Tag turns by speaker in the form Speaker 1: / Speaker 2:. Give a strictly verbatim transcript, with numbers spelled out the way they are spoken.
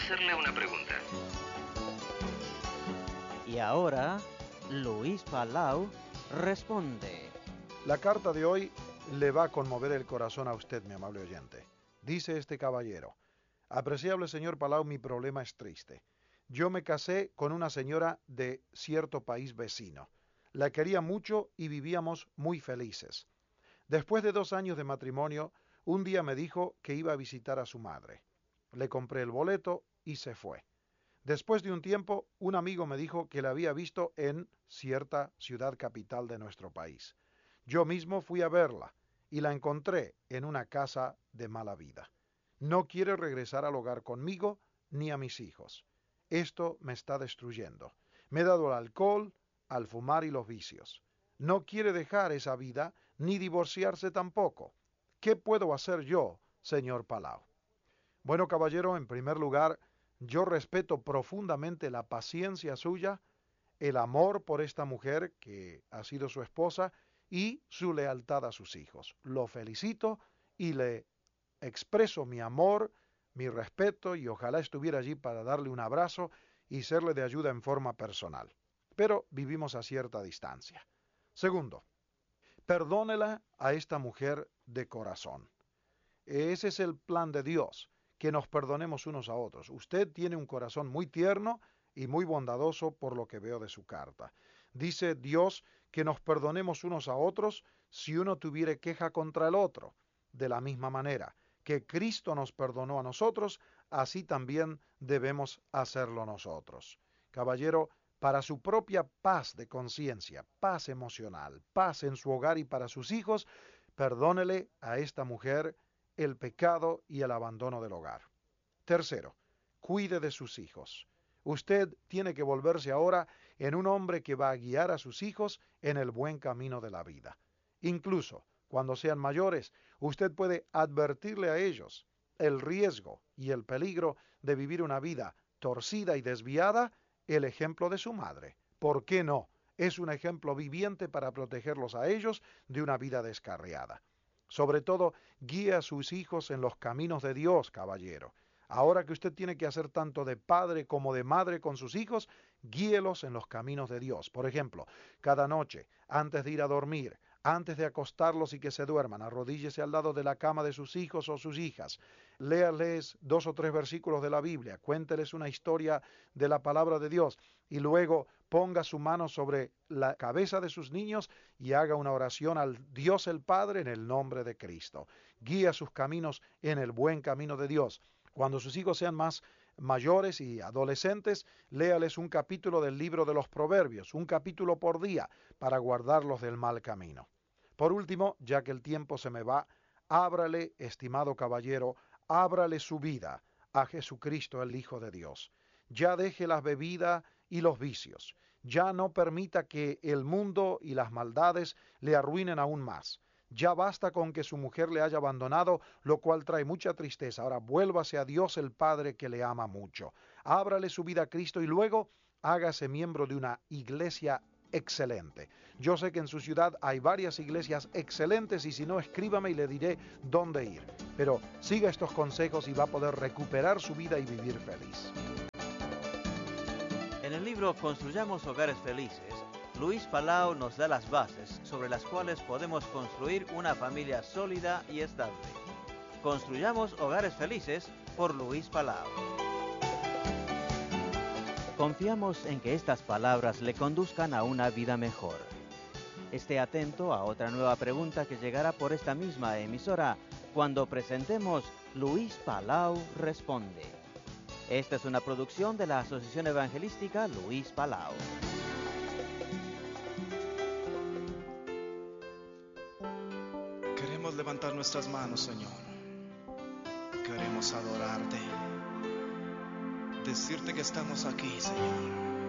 Speaker 1: hacerle una pregunta.
Speaker 2: Y ahora, Luis Palau responde.
Speaker 3: La carta de hoy le va a conmover el corazón a usted, mi amable oyente. Dice este caballero: apreciable señor Palau, mi problema es triste. Yo me casé con una señora de cierto país vecino. La quería mucho y vivíamos muy felices. Después de dos años de matrimonio, un día me dijo que iba a visitar a su madre. Le compré el boleto y se fue. Después de un tiempo, un amigo me dijo que la había visto en cierta ciudad capital de nuestro país. Yo mismo fui a verla y la encontré en una casa de mala vida. No quiere regresar al hogar conmigo ni a mis hijos. Esto me está destruyendo. Me he dado al alcohol, al fumar y los vicios. No quiere dejar esa vida ni divorciarse tampoco. ¿Qué puedo hacer yo, señor Palau? Bueno, caballero, en primer lugar, yo respeto profundamente la paciencia suya, el amor por esta mujer que ha sido su esposa y su lealtad a sus hijos. Lo felicito y le expreso mi amor, mi respeto, y ojalá estuviera allí para darle un abrazo y serle de ayuda en forma personal. Pero vivimos a cierta distancia. Segundo, perdónela a esta mujer de corazón. Ese es el plan de Dios, que nos perdonemos unos a otros. Usted tiene un corazón muy tierno y muy bondadoso por lo que veo de su carta. Dice Dios que nos perdonemos unos a otros si uno tuviere queja contra el otro. De la misma manera que Cristo nos perdonó a nosotros, así también debemos hacerlo nosotros. Caballero, para su propia paz de conciencia, paz emocional, paz en su hogar y para sus hijos, perdónele a esta mujer el pecado y el abandono del hogar. Tercero, cuide de sus hijos. Usted tiene que volverse ahora en un hombre que va a guiar a sus hijos en el buen camino de la vida. Incluso cuando sean mayores, usted puede advertirle a ellos el riesgo y el peligro de vivir una vida torcida y desviada, el ejemplo de su madre. ¿Por qué no? Es un ejemplo viviente para protegerlos a ellos de una vida descarriada. Sobre todo, guíe a sus hijos en los caminos de Dios, caballero. Ahora que usted tiene que hacer tanto de padre como de madre con sus hijos, guíelos en los caminos de Dios. Por ejemplo, cada noche, antes de ir a dormir, antes de acostarlos y que se duerman, arrodíllese al lado de la cama de sus hijos o sus hijas. Léales dos o tres versículos de la Biblia, cuénteles una historia de la palabra de Dios y luego ponga su mano sobre la cabeza de sus niños y haga una oración al Dios el Padre en el nombre de Cristo. Guía sus caminos en el buen camino de Dios. Cuando sus hijos sean más mayores y adolescentes, léales un capítulo del libro de los Proverbios, un capítulo por día, para guardarlos del mal camino. Por último, ya que el tiempo se me va, ábrale, estimado caballero, ábrale su vida a Jesucristo, el Hijo de Dios. Ya deje las bebidas y los vicios. Ya no permita que el mundo y las maldades le arruinen aún más. Ya basta con que su mujer le haya abandonado, lo cual trae mucha tristeza. Ahora vuélvase a Dios el Padre que le ama mucho. Ábrale su vida a Cristo y luego hágase miembro de una iglesia excelente. Yo sé que en su ciudad hay varias iglesias excelentes y si no, escríbame y le diré dónde ir. Pero siga estos consejos y va a poder recuperar su vida y vivir feliz.
Speaker 2: En el libro Construyamos Hogares Felices, Luis Palau nos da las bases sobre las cuales podemos construir una familia sólida y estable. Construyamos Hogares Felices por Luis Palau. Confiamos en que estas palabras le conduzcan a una vida mejor. Esté atento a otra nueva pregunta que llegará por esta misma emisora cuando presentemos Luis Palau Responde. Esta es una producción de la Asociación Evangelística Luis Palau.
Speaker 4: Queremos levantar nuestras manos, Señor. Queremos adorarte. Decirte que estamos aquí, Señor.